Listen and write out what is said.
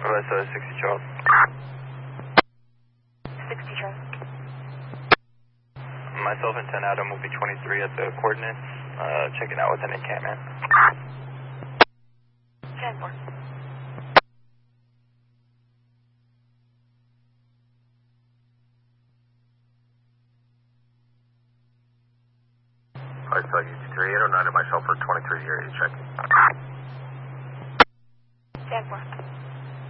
60 Charles. 60 Charles. Myself and 10 Adam will be 23 at the coordinates, checking out with an encampment. 10-4. I saw you 3809 and myself for 23 area checking. 10-4.